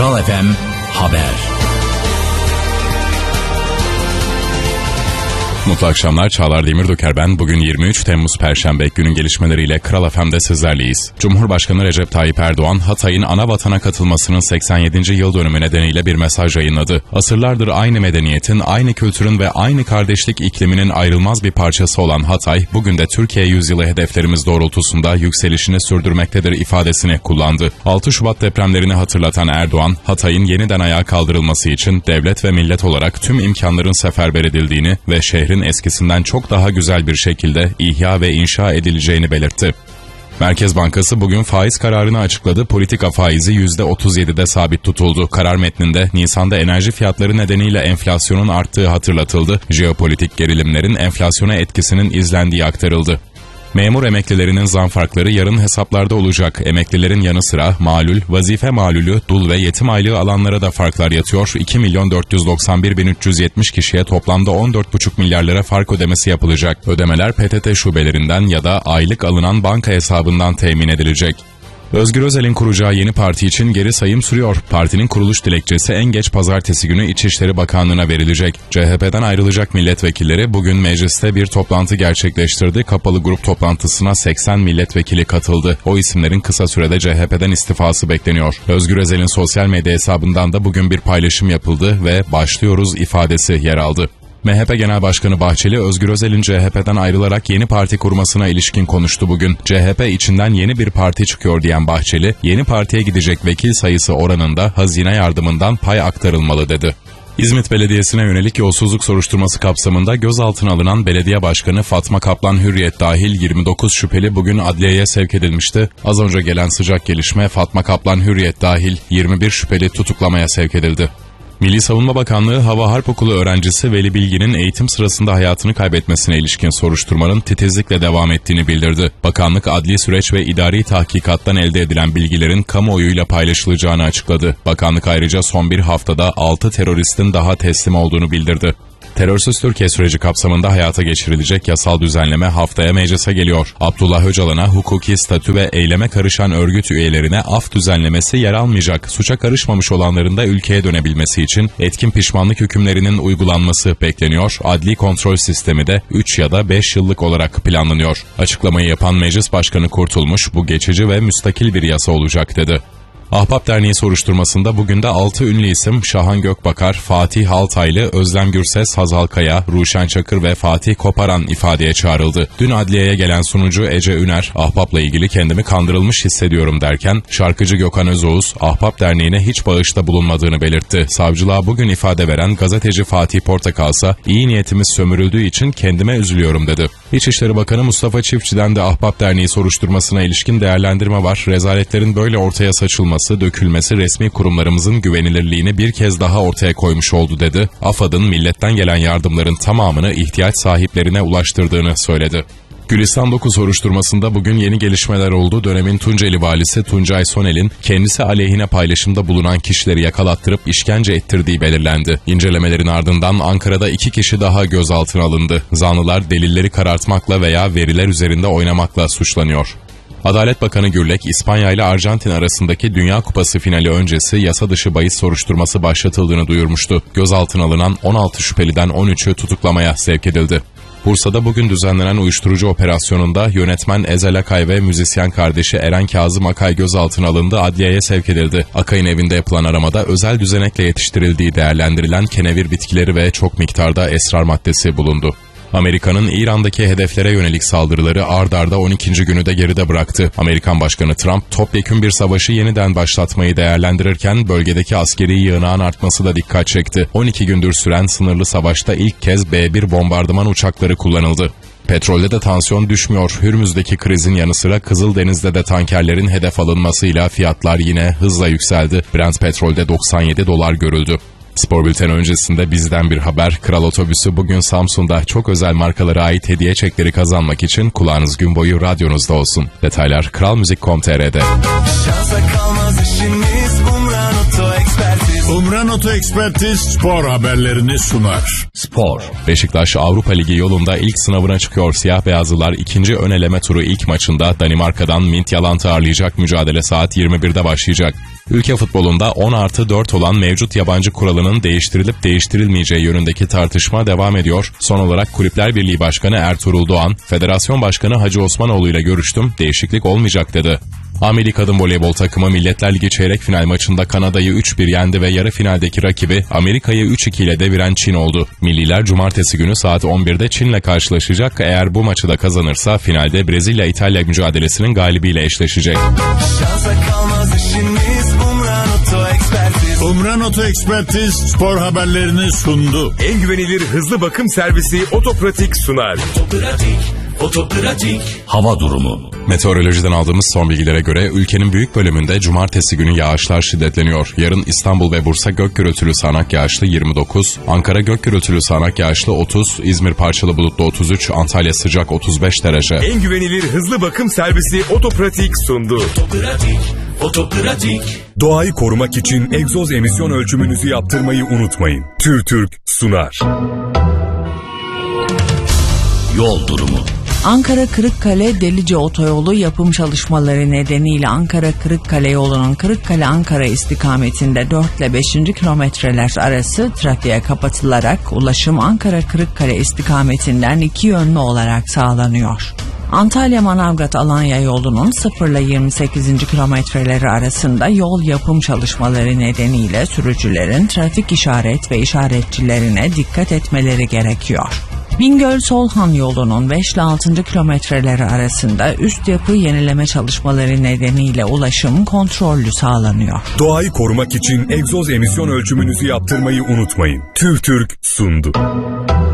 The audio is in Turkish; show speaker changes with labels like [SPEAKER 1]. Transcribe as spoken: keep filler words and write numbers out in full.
[SPEAKER 1] Kral F M Haber.
[SPEAKER 2] Mutlu akşamlar, Çağlar Demirdoker ben. Bugün yirmi üç Temmuz Perşembe, günün gelişmeleriyle Kral F M'de sizlerleyiz. Cumhurbaşkanı Recep Tayyip Erdoğan, Hatay'ın ana vatana katılmasının seksen yedinci yıl dönümü nedeniyle bir mesaj yayınladı. Asırlardır aynı medeniyetin, aynı kültürün ve aynı kardeşlik ikliminin ayrılmaz bir parçası olan Hatay, bugün de Türkiye yüzyılı hedeflerimiz doğrultusunda yükselişini sürdürmektedir ifadesini kullandı. altı Şubat depremlerini hatırlatan Erdoğan, Hatay'ın yeniden ayağa kaldırılması için devlet ve millet olarak tüm imkanların seferber edildiğini ve şehrin eskisinden çok daha güzel bir şekilde ihya ve inşa edileceğini belirtti. Merkez Bankası bugün faiz kararını açıkladı. Politika faizi yüzde otuz yedide sabit tutuldu. Karar metninde Nisan'da enerji fiyatları nedeniyle enflasyonun arttığı hatırlatıldı. Jeopolitik gerilimlerin enflasyona etkisinin izlendiği aktarıldı. Memur emeklilerinin zam farkları yarın hesaplarda olacak. Emeklilerin yanı sıra malul, vazife malulü, dul ve yetim aylığı alanlara da farklar yatıyor. iki milyon dört yüz doksan bir bin üç yüz yetmiş kişiye toplamda on dört buçuk milyar lira fark ödemesi yapılacak. Ödemeler P T T şubelerinden ya da aylık alınan banka hesabından temin edilecek. Özgür Özel'in kuracağı yeni parti için geri sayım sürüyor. Partinin kuruluş dilekçesi en geç pazartesi günü İçişleri Bakanlığı'na verilecek. C H P'den ayrılacak milletvekilleri bugün mecliste bir toplantı gerçekleştirdi. Kapalı grup toplantısına seksen milletvekili katıldı. O isimlerin kısa sürede C H P'den istifası bekleniyor. Özgür Özel'in sosyal medya hesabından da bugün bir paylaşım yapıldı ve "başlıyoruz" ifadesi yer aldı. M H P Genel Başkanı Bahçeli, Özgür Özel'in C H P'den ayrılarak yeni parti kurmasına ilişkin konuştu bugün. C H P içinden yeni bir parti çıkıyor diyen Bahçeli, yeni partiye gidecek vekil sayısı oranında hazine yardımından pay aktarılmalı dedi. İzmit Belediyesi'ne yönelik yolsuzluk soruşturması kapsamında gözaltına alınan belediye başkanı Fatma Kaplan Hürriyet dahil yirmi dokuz şüpheli bugün adliyeye sevk edilmişti. Az önce gelen sıcak gelişme, Fatma Kaplan Hürriyet dahil yirmi bir şüpheli tutuklamaya sevk edildi. Milli Savunma Bakanlığı, Hava Harp Okulu öğrencisi Veli Bilgin'in eğitim sırasında hayatını kaybetmesine ilişkin soruşturmanın titizlikle devam ettiğini bildirdi. Bakanlık, adli süreç ve idari tahkikattan elde edilen bilgilerin kamuoyuyla paylaşılacağını açıkladı. Bakanlık ayrıca son bir haftada altı teröristin daha teslim olduğunu bildirdi. Terörsüz Türkiye süreci kapsamında hayata geçirilecek yasal düzenleme haftaya meclise geliyor. Abdullah Öcalan'a hukuki statü ve eyleme karışan örgüt üyelerine af düzenlemesi yer almayacak. Suça karışmamış olanların da ülkeye dönebilmesi için etkin pişmanlık hükümlerinin uygulanması bekleniyor. Adli kontrol sistemi de üç ya da beş yıllık olarak planlanıyor. Açıklamayı yapan Meclis Başkanı Kurtulmuş, bu geçici ve müstakil bir yasa olacak dedi. Ahbap Derneği soruşturmasında bugün de altı ünlü isim Şahan Gökbakar, Fatih Altaylı, Özlem Gürses, Hazal Kaya, Ruşen Çakır ve Fatih Koparan ifadeye çağrıldı. Dün adliyeye gelen sunucu Ece Üner, Ahbap'la ilgili kendimi kandırılmış hissediyorum derken, şarkıcı Gökhan Özoğuz, Ahbap Derneği'ne hiç bağışta bulunmadığını belirtti. Savcılığa bugün ifade veren gazeteci Fatih Portakalsa, iyi niyetimiz sömürüldüğü için kendime üzülüyorum dedi. İçişleri Bakanı Mustafa Çiftçi'den de Ahbap Derneği soruşturmasına ilişkin değerlendirme var. Rezaletlerin böyle ortaya saçılması, dökülmesi resmi kurumlarımızın güvenilirliğini bir kez daha ortaya koymuş oldu dedi. AFAD'ın milletten gelen yardımların tamamını ihtiyaç sahiplerine ulaştırdığını söyledi. Gülistan dokuz soruşturmasında bugün yeni gelişmeler oldu. Dönemin Tunceli valisi Tuncay Sonel'in kendisi aleyhine paylaşımda bulunan kişileri yakalattırıp işkence ettirdiği belirlendi. İncelemelerin ardından Ankara'da iki kişi daha gözaltına alındı. Zanlılar delilleri karartmakla veya veriler üzerinde oynamakla suçlanıyor. Adalet Bakanı Gürlek, İspanya ile Arjantin arasındaki Dünya Kupası finali öncesi yasa dışı bahis soruşturması başlatıldığını duyurmuştu. Gözaltına alınan on altı şüpheliden on üçü tutuklamaya sevk edildi. Bursa'da bugün düzenlenen uyuşturucu operasyonunda yönetmen Ezel Akay ve müzisyen kardeşi Eren Kazım Akay gözaltına alındı, adliyeye sevk edildi. Akay'ın evinde yapılan aramada özel düzenekle yetiştirildiği değerlendirilen kenevir bitkileri ve çok miktarda esrar maddesi bulundu. Amerika'nın İran'daki hedeflere yönelik saldırıları ard arda on ikinci günü de geride bıraktı. Amerikan Başkanı Trump, topyekün bir savaşı yeniden başlatmayı değerlendirirken bölgedeki askeri yığınağın artması da dikkat çekti. on iki gündür süren sınırlı savaşta ilk kez B bir bombardıman uçakları kullanıldı. Petrolde de tansiyon düşmüyor. Hürmüz'deki krizin yanı sıra Kızıldeniz'de de tankerlerin hedef alınmasıyla fiyatlar yine hızla yükseldi. Brent petrolde doksan yedi dolar görüldü. Spor bülteni öncesinde bizden bir haber. Kral Otobüsü bugün Samsun'da çok özel markalara ait hediye çekleri kazanmak için kulağınız gün boyu radyonuzda olsun. Detaylar kralmuzik nokta com nokta tr'de.
[SPEAKER 3] Şansa kalmaz işimiz Umran Oto Ekspertiz. Umran
[SPEAKER 1] Umran Oto Ekspertiz spor haberlerini sunar.
[SPEAKER 2] Spor. Beşiktaş Avrupa Ligi yolunda ilk sınavına çıkıyor. Siyah beyazlılar ikinci ön eleme turu ilk maçında Danimarka'dan Midtjylland'ı ağırlayacak. Mücadele saat yirmi birde başlayacak. Ülke futbolunda on artı dört olan mevcut yabancı kuralının değiştirilip değiştirilmeyeceği yönündeki tartışma devam ediyor. Son olarak Kulüpler Birliği Başkanı Ertuğrul Doğan, Federasyon Başkanı Hacı Osmanoğlu ile görüştüm, değişiklik olmayacak dedi. A-Milli Kadın Voleybol takımı Milletler Ligi çeyrek final maçında Kanada'yı üç bir yendi ve yarı finaldeki rakibi Amerika'yı üç iki ile deviren Çin oldu. Milliler cumartesi günü saat on birde Çin'le karşılaşacak. Eğer bu maçı da kazanırsa finalde Brezilya-İtalya mücadelesinin galibiyle eşleşecek.
[SPEAKER 3] Şansa kalmaz işimiz, Umran Oto Ekspertiz.
[SPEAKER 1] Umran Oto Ekspertiz spor haberlerini sundu.
[SPEAKER 4] En güvenilir hızlı bakım servisi Otopratik sunar.
[SPEAKER 3] Otopratik, Otopratik.
[SPEAKER 4] Hava durumu.
[SPEAKER 2] Meteorolojiden aldığımız son bilgilere göre ülkenin büyük bölümünde cumartesi günü yağışlar şiddetleniyor. Yarın İstanbul ve Bursa gök gürültülü sağanak yağışlı yirmi dokuz, Ankara gök gürültülü sağanak yağışlı otuz, İzmir parçalı bulutlu otuz üç, Antalya sıcak otuz beş derece.
[SPEAKER 4] En güvenilir hızlı bakım servisi Otopratik sundu.
[SPEAKER 3] Otopratik, Otopratik.
[SPEAKER 4] Doğayı korumak için egzoz emisyon ölçümünüzü yaptırmayı unutmayın. TÜRTÜRK sunar.
[SPEAKER 5] Yol durumu.
[SPEAKER 6] Ankara Kırıkkale Delice Otoyolu yapım çalışmaları nedeniyle Ankara Kırıkkale yolunun Kırıkkale Ankara istikametinde dört ile beşinci kilometreler arası trafiğe kapatılarak ulaşım Ankara Kırıkkale istikametinden iki yönlü olarak sağlanıyor. Antalya Manavgat Alanya yolunun sıfır ile yirmi sekizinci kilometreleri arasında yol yapım çalışmaları nedeniyle sürücülerin trafik işaret ve işaretçilerine dikkat etmeleri gerekiyor. Bingöl-Solhan yolunun beş ile altıncı kilometreleri arasında üst yapı yenileme çalışmaları nedeniyle ulaşım kontrollü sağlanıyor.
[SPEAKER 4] Doğayı korumak için egzoz emisyon ölçümünüzü yaptırmayı unutmayın. TÜRTÜRK sundu.